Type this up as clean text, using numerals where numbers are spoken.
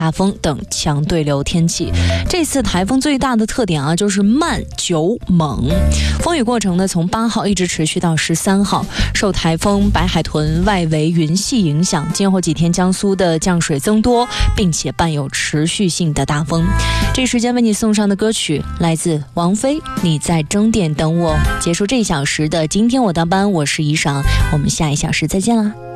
大风等强对流天气。这次台风最大的特点啊，就是慢久猛。风雨过程呢，从8号一直持续到13号。受台风白海豚外围云系影响，今后几天江苏的降水增多，并且伴有持续性的大风。这时间为你送上的歌曲来自王菲，你在终点等我。结束这1小时的今天我当班，我是怡爽，我们下1小时再见啦。